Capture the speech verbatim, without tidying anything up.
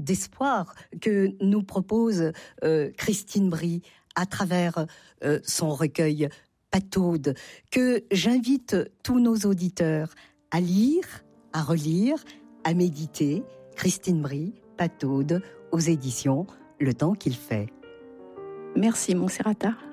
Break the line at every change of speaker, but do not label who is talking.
d'espoir que nous propose euh, Christine Brie à travers euh, son recueil Pataude, que j'invite tous nos auditeurs à lire, à relire, à méditer. Christine Brie, Pataude, aux éditions Le Temps qu'il fait.
Merci Monserrata.